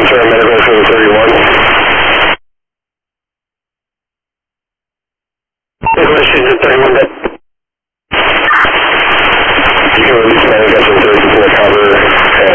Ventura Medical for the 31. English is the 31 bit. You can release medical for 34 cover.